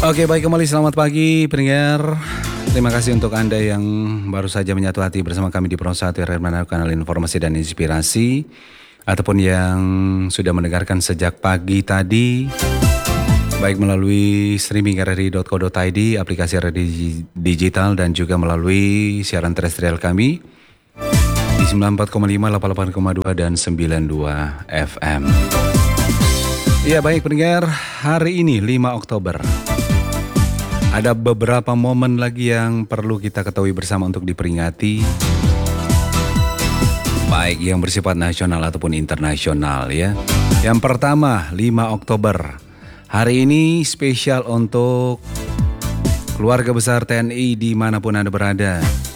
Oke, baik, kembali selamat pagi pendengar. Terima kasih untuk Anda yang baru saja menyatu hati bersama kami di Pro 1 RRI kanal informasi dan inspirasi, ataupun yang sudah mendengarkan sejak pagi tadi, baik melalui streaming rri.co.id, aplikasi RRI Digital, dan juga melalui siaran terestrial kami di 94,5, 88,2 dan 92 FM. Ya, baik pendengar, hari ini 5 Oktober. Ada beberapa momen lagi yang perlu kita ketahui bersama untuk diperingati, baik yang bersifat nasional ataupun internasional ya. Yang pertama, 5 Oktober. Hari ini spesial untuk keluarga besar TNI dimanapun Anda berada.